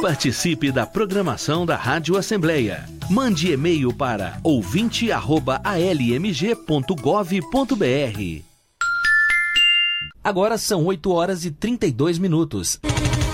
Participe da programação da Rádio Assembleia. Mande e-mail para ouvinte@almg.gov.br. Agora são 8 horas e 32 minutos.